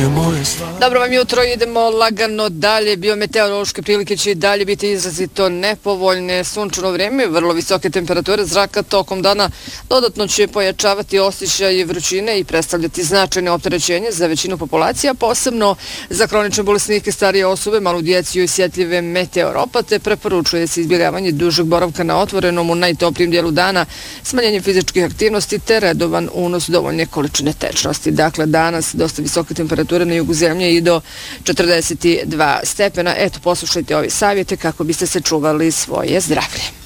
Dobro vam jutro, idemo lagano dalje. Biometeorološke prilike će i dalje biti izrazito nepovoljne. Sunčano vrijeme, vrlo visoke temperature zraka tokom dana dodatno će pojačavati osjećaj vrućine i predstavljati značajne opterećenje za većinu populacija, posebno za kronične bolesnike, starije osobe, malu djecu i osjetljive meteoropate. Preporučuje se izbjegavanje dužeg boravka na otvorenom u najtoplijem dijelu dana, smanjenje fizičkih aktivnosti te redovan unos dovoljne količine tečnosti. Dakle, danas dosta visoke temperature na jugu zemlje i do 42 stepena. Eto, poslušajte ove savjete kako biste se čuvali svoje zdravlje.